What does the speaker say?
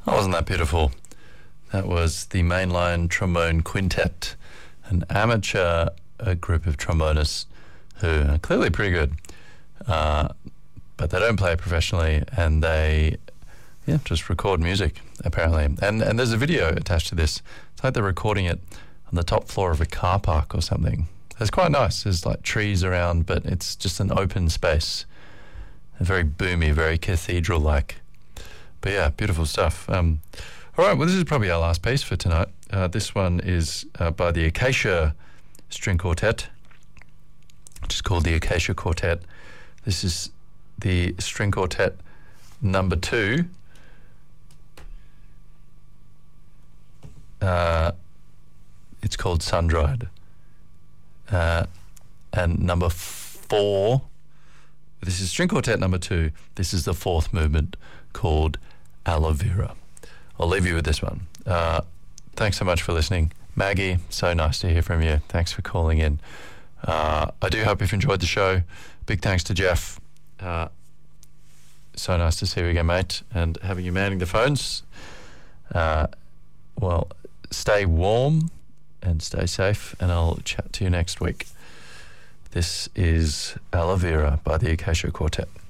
Oh, wasn't that beautiful? That was the Mainline Trombone Quintet, an amateur group of trombonists who are clearly pretty good, but they don't play it professionally, and they just record music, apparently. And there's a video attached to this. It's like they're recording it on the top floor of a car park or something. It's quite nice. There's like trees around, but it's just an open space. Very boomy, very cathedral-like. But yeah, beautiful stuff. All right, well, this is probably our last piece for tonight. This one is by the Acacia String Quartet, which is called the Acacia Quartet. This is the String Quartet number 2. It's called Sun-Dried. And number 4, this is String Quartet number 2. This is the 4th movement called Aloe Vera. I'll leave you with this one. Thanks so much for listening. Maggie, so nice to hear from you. Thanks for calling in. I do hope you've enjoyed the show. Big thanks to Jeff. So nice to see you again, mate. And having you manning the phones. Well, stay warm and stay safe, and I'll chat to you next week. This is Aloe Vera by the Acacia Quartet.